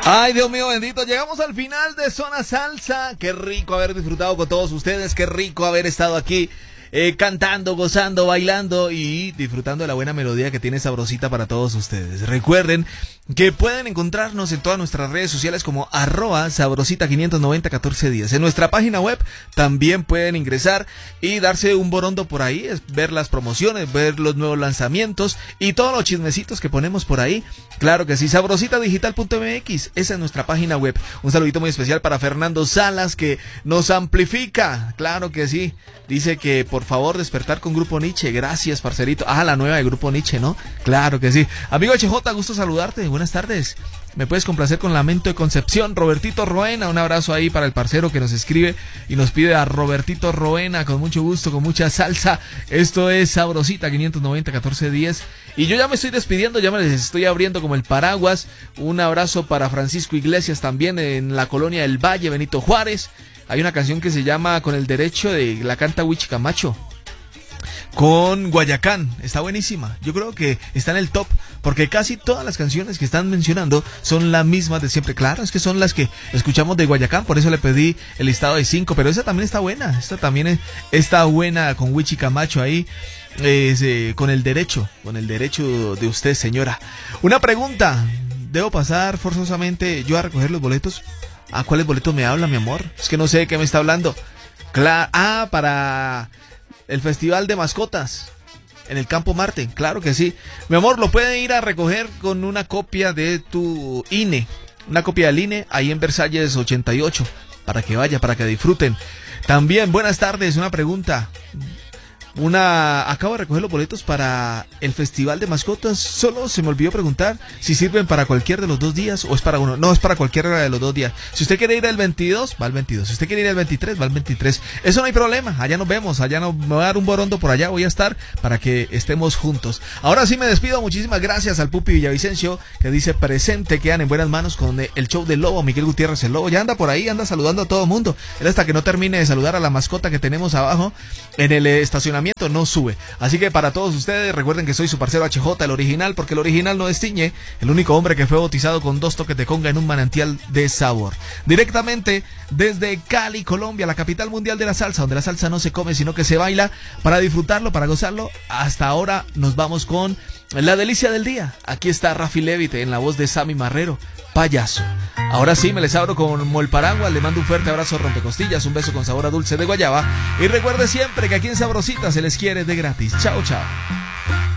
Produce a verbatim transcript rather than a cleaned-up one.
Ay, Dios mío bendito, llegamos al final de Zona Salsa. Qué rico haber disfrutado con todos ustedes, qué rico haber estado aquí eh, cantando, gozando, bailando y disfrutando de la buena melodía que tiene Sabrosita para todos ustedes. Recuerden que pueden encontrarnos en todas nuestras redes sociales como arroba sabrosita quinientos noventa catorce días. En nuestra página web también pueden ingresar y darse un borondo por ahí, ver las promociones, ver los nuevos lanzamientos y todos los chismecitos que ponemos por ahí. Claro que sí, sabrosita digital punto m x, esa es nuestra página web. Un saludito muy especial para Fernando Salas, que nos amplifica. Claro que sí, dice que por favor despertar con Grupo Nietzsche. Gracias, parcerito. Ah, la nueva de Grupo Nietzsche, ¿no? Claro que sí. Amigo H J, gusto saludarte. Buenas tardes. Me puedes complacer con Lamento de Concepción, Robertito Roena. Un abrazo ahí para el parcero que nos escribe y nos pide a Robertito Roena con mucho gusto, con mucha salsa. Esto es Sabrosita quinientos noventa catorce diez. Y yo ya me estoy despidiendo, ya me les estoy abriendo como el paraguas. Un abrazo para Francisco Iglesias también en la colonia del Valle, Benito Juárez. Hay una canción que se llama Con el Derecho, de la canta Wichi Camacho con Guayacán, está buenísima. Yo creo que está en el top, porque casi todas las canciones que están mencionando son las mismas de siempre. Claro, es que son las que escuchamos de Guayacán, por eso le pedí el listado de cinco, pero esa también está buena, esta también es, está buena con Wichi Camacho ahí, es, eh, con el derecho, con el derecho de usted, señora. Una pregunta, ¿debo pasar forzosamente yo a recoger los boletos? ¿A cuáles boletos me habla, mi amor? Es que no sé de qué me está hablando. Claro, ah, para el Festival de Mascotas en el Campo Marte, claro que sí. Mi amor, lo puede ir a recoger con una copia de tu I N E, una copia del I N E, ahí en Versalles ochenta y ocho, para que vaya, para que disfruten. También, buenas tardes, una pregunta. Una, acabo de recoger los boletos para el Festival de Mascotas. Solo se me olvidó preguntar si sirven para cualquier de los dos días o es para uno. No, es para cualquiera de los dos días. Si usted quiere ir el veintidós, va el veintidós. Si usted quiere ir el veintitrés, va el veintitrés. Eso no hay problema. Allá nos vemos. Allá no, me voy a dar un borondo por allá. Voy a estar para que estemos juntos. Ahora sí me despido. Muchísimas gracias al Pupi Villavicencio, que dice presente. Quedan en buenas manos con el show del Lobo. Miguel Gutiérrez, el Lobo, ya anda por ahí, anda saludando a todo el mundo. Él, hasta que no termine de saludar a la mascota que tenemos abajo en el estacionamiento, no sube. Así que para todos ustedes, recuerden que soy su parcero H J, el original, porque el original no destiñe, el único hombre que fue bautizado con dos toques de conga en un manantial de sabor. Directamente desde Cali, Colombia, la capital mundial de la salsa, donde la salsa no se come sino que se baila, para disfrutarlo, para gozarlo. Hasta ahora nos vamos con la delicia del día. Aquí está Rafi Levite en la voz de Sammy Marrero, Payaso. Ahora sí, me les abro como el paraguas, le mando un fuerte abrazo rompecostillas, un beso con sabor a dulce de guayaba, y recuerde siempre que aquí en Sabrosita se les quiere de gratis. Chao, chao.